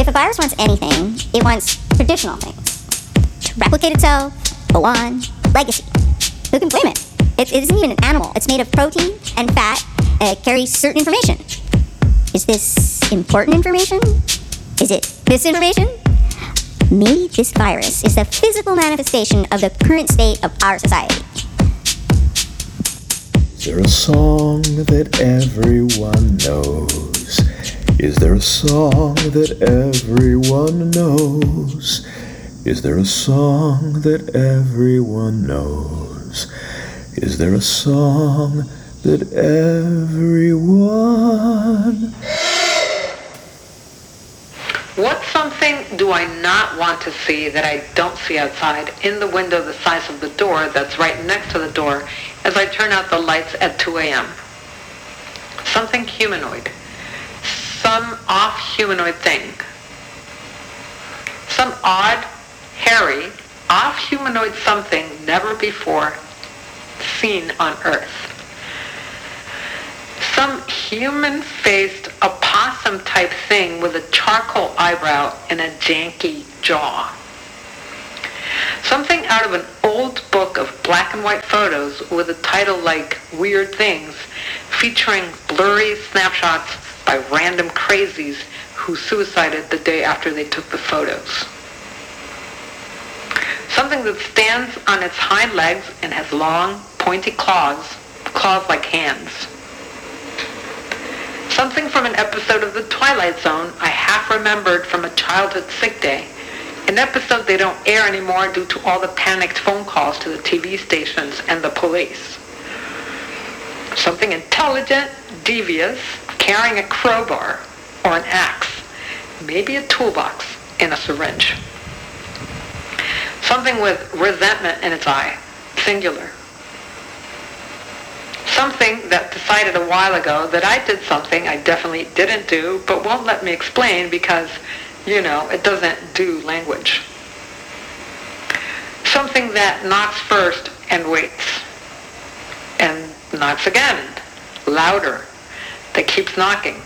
If a virus wants anything, it wants traditional things. To replicate itself, go on, legacy. Who can blame it? It isn't even an animal. It's made of protein and fat. It carries certain information. Is this important information? Is it misinformation? Maybe this virus is the physical manifestation of the current state of our society. Is there a song that everyone knows? Is there a song that everyone knows? Is there a song that everyone knows? Is there a song that everyone... What something do I not want to see that I don't see outside in the window the size of the door that's right next to the door as I turn out the lights at 2 a.m.? Something humanoid. Some off-humanoid thing. Some odd, hairy, off-humanoid something never before seen on Earth. Some human-faced opossum-type thing with a charcoal eyebrow and a janky jaw. Something out of an old book of black and white photos with a title like Weird Things, featuring blurry snapshots by random crazies who suicided the day after they took the photos. Something that stands on its hind legs and has long, pointy claws like hands. Something from an episode of The Twilight Zone I half remembered from a childhood sick day, an episode they don't air anymore due to all the panicked phone calls to the TV stations and the police. Something intelligent, devious, carrying a crowbar or an axe, maybe a toolbox and a syringe. Something with resentment in its eye, singular. Something that decided a while ago that I did something I definitely didn't do, but won't let me explain because, it doesn't do language. Something that knocks first and waits. And knocks again, louder, that keeps knocking.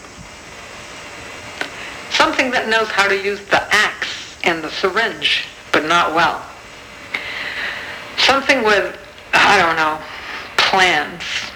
Something that knows how to use the axe and the syringe, but not well. Something with, plans.